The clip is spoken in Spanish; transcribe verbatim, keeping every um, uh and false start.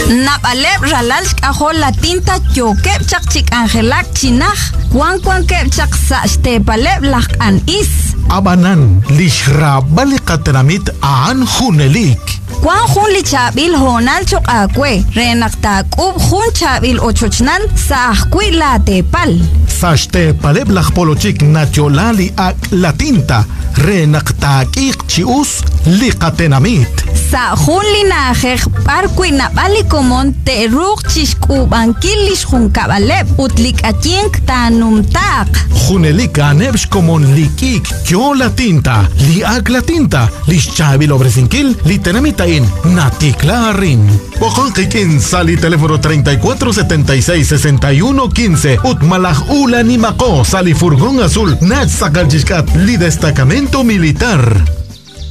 Napalep ralal ajo la tinta choque chak chik angelak chinaj. Juan Juan ke chak sa este palep lak an is. Abanan lishra balikatenamit aan hunelik. Juan Jun li chabil honal chok akwe. Renak tak ub Jun chabil ochochnal sa akwi la tepal. Saste palep lak polochik natyolali ak la tinta. Renak tak ik chius likatenamit. Sa Jun li najej parkwi napali komon te ruk chishkub ankilish Jun kabalep utlik atink tanum tak. Hunelik anebsh komon likik kyo la tinta. Li ak la tinta. Lish chabil obresinkil li tenamita in natiklarin. Bokon kikin sali teléfono treinta y cuatro setenta y seis sesenta y uno quince. Utmalaj ula ni mako sali furgón azul. Nach sakalchishkat li destacamento militar.